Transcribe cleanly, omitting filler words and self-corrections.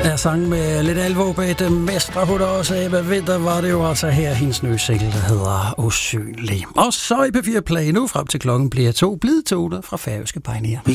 Jeg sang med lidt alvor bag det mestre hun også af. Hvad vinter var det jo altså her, hendes nye single, der hedder Usynlig. Og så i P4 Play nu frem til klokken bliver 2 blidtoner fra færøske pioneer.